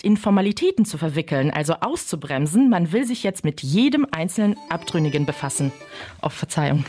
jetzt in Formalitäten zu verwickeln, also auszubremsen. Man will sich jetzt mit jedem einzelnen Abtrünnigen befassen. Auf Verzeihung.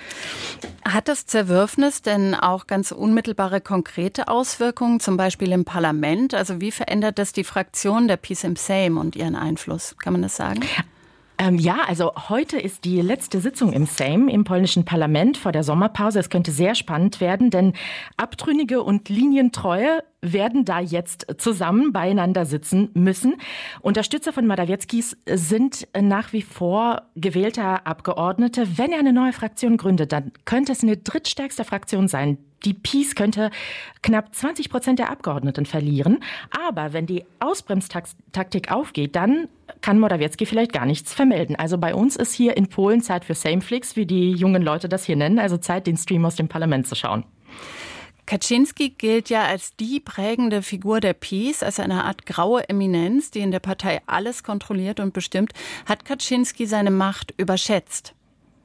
Hat das Zerwürfnis denn auch ganz unmittelbare konkrete Auswirkungen, zum Beispiel im Parlament? Also wie verändert das die Fraktion der PiS im Sejm und ihren Einfluss? Kann man das sagen? Ja, also heute ist die letzte Sitzung im Sejm, im polnischen Parlament vor der Sommerpause. Es könnte sehr spannend werden, denn Abtrünnige und Linientreue werden da jetzt zusammen beieinander sitzen müssen. Unterstützer von Morawieckis sind nach wie vor gewählte Abgeordnete. Wenn er eine neue Fraktion gründet, dann könnte es eine drittstärkste Fraktion sein. Die PiS könnte knapp 20% der Abgeordneten verlieren. Aber wenn die Ausbremstaktik aufgeht, dann kann Morawiecki vielleicht gar nichts vermelden. Also bei uns ist hier in Polen Zeit für Sejmflix, wie die jungen Leute das hier nennen. Also Zeit, den Stream aus dem Parlament zu schauen. Kaczyński gilt ja als die prägende Figur der PiS, als eine Art graue Eminenz, die in der Partei alles kontrolliert und bestimmt. Hat Kaczyński seine Macht überschätzt?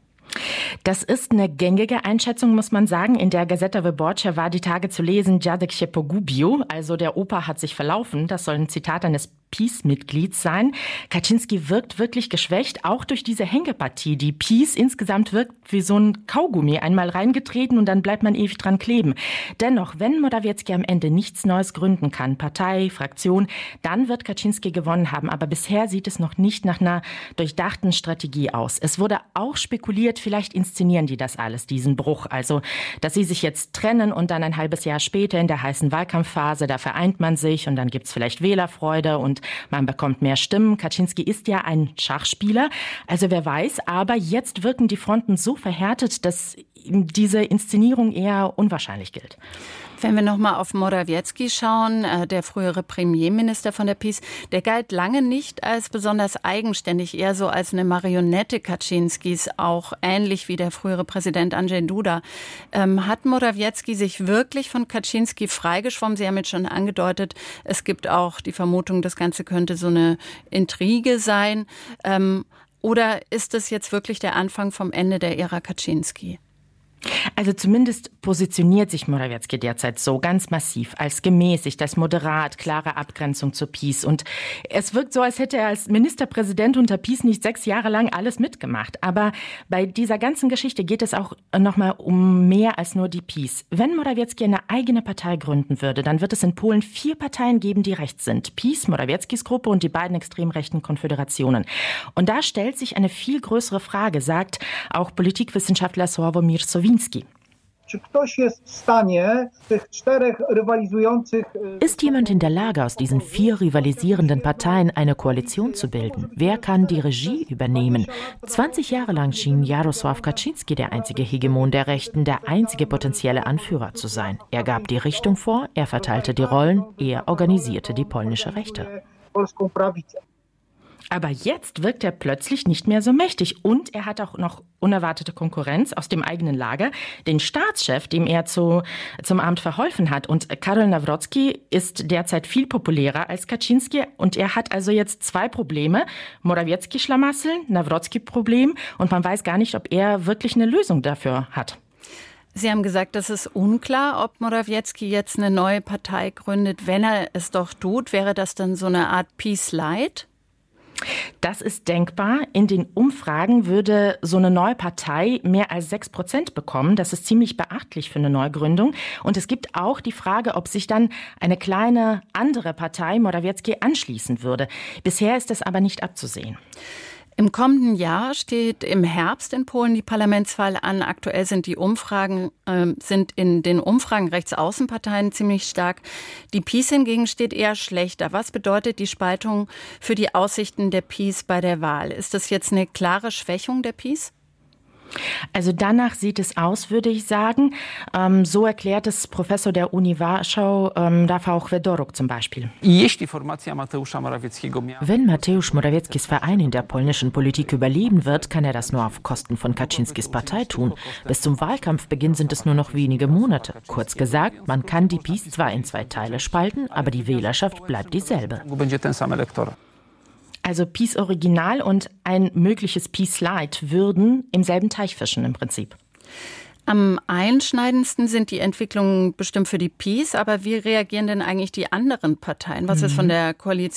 Das ist eine gängige Einschätzung, muss man sagen. In der Gazeta Wyborcza war die Tage zu lesen, Dziadek się pogubił, also der Opa hat sich verlaufen. Das soll ein Zitat eines PiS-Mitglieds sein. Kaczyński wirkt wirklich geschwächt, auch durch diese Hängepartie. Die PiS insgesamt wirkt wie so ein Kaugummi, einmal reingetreten und dann bleibt man ewig dran kleben. Dennoch, wenn Morawiecki am Ende nichts Neues gründen kann, Partei, Fraktion, dann wird Kaczyński gewonnen haben. Aber bisher sieht es noch nicht nach einer durchdachten Strategie aus. Es wurde auch spekuliert, vielleicht inszenieren die das alles, diesen Bruch. Also, dass sie sich jetzt trennen und dann ein halbes Jahr später in der heißen Wahlkampfphase, da vereint man sich und dann gibt's vielleicht Wählerfreude und man bekommt mehr Stimmen. Kaczyński ist ja ein Schachspieler, also wer weiß. Aber jetzt wirken die Fronten so verhärtet, dass diese Inszenierung eher unwahrscheinlich gilt. Wenn wir nochmal auf Morawiecki schauen, der frühere Premierminister von der PiS, der galt lange nicht als besonders eigenständig, eher so als eine Marionette Kaczyńskis, auch ähnlich wie der frühere Präsident Andrzej Duda. Hat Morawiecki sich wirklich von Kaczyński freigeschwommen? Sie haben jetzt schon angedeutet, es gibt auch die Vermutung, das Ganze könnte so eine Intrige sein. Oder ist es jetzt wirklich der Anfang vom Ende der Ära Kaczyński? Also zumindest positioniert sich Morawiecki derzeit so ganz massiv als gemäßigt, als moderat, klare Abgrenzung zur PiS. Und es wirkt so, als hätte er als Ministerpräsident unter PiS nicht 6 Jahre lang alles mitgemacht. Aber bei dieser ganzen Geschichte geht es auch nochmal um mehr als nur die PiS. Wenn Morawiecki eine eigene Partei gründen würde, dann wird es in Polen 4 Parteien geben, die rechts sind. PiS, Morawieckis Gruppe und die beiden extrem rechten Konföderationen. Und da stellt sich eine viel größere Frage, sagt auch Politikwissenschaftler Sławomir Sowinski. Ist jemand in der Lage, aus diesen 4 rivalisierenden Parteien eine Koalition zu bilden? Wer kann die Regie übernehmen? 20 Jahre lang schien Jarosław Kaczyński der einzige Hegemon der Rechten, der einzige potenzielle Anführer zu sein. Er gab die Richtung vor, er verteilte die Rollen, er organisierte die polnische Rechte. Aber jetzt wirkt er plötzlich nicht mehr so mächtig. Und er hat auch noch unerwartete Konkurrenz aus dem eigenen Lager, den Staatschef, dem er zum Amt verholfen hat. Und Karol Nawrocki ist derzeit viel populärer als Kaczyński. Und er hat also jetzt 2 Probleme. Morawiecki-Schlamassel, Nawrocki-Problem. Und man weiß gar nicht, ob er wirklich eine Lösung dafür hat. Sie haben gesagt, es ist unklar, ob Morawiecki jetzt eine neue Partei gründet. Wenn er es doch tut, wäre das dann so eine Art Peace-Light? Das ist denkbar. In den Umfragen würde so eine neue Partei mehr als 6% bekommen. Das ist ziemlich beachtlich für eine Neugründung. Und es gibt auch die Frage, ob sich dann eine kleine andere Partei Morawiecki anschließen würde. Bisher ist das aber nicht abzusehen. Im kommenden Jahr steht im Herbst in Polen die Parlamentswahl an. Aktuell sind sind in den Umfragen Rechtsaußenparteien ziemlich stark. Die PiS hingegen steht eher schlechter. Was bedeutet die Spaltung für die Aussichten der PiS bei der Wahl? Ist das jetzt eine klare Schwächung der PiS? Also danach sieht es aus, würde ich sagen. So erklärt es Professor der Uni Warschau, Rafał Chwedoruk zum Beispiel. Wenn Mateusz Morawieckis Verein in der polnischen Politik überleben wird, kann er das nur auf Kosten von Kaczyńskis Partei tun. Bis zum Wahlkampfbeginn sind es nur noch wenige Monate. Kurz gesagt, man kann die PiS zwar in 2 Teile spalten, aber die Wählerschaft bleibt dieselbe. Also PiS Original und ein mögliches PiS Light würden im selben Teich fischen im Prinzip. Am einschneidendsten sind die Entwicklungen bestimmt für die PiS, aber wie reagieren denn eigentlich die anderen Parteien? Was ist von der Koalition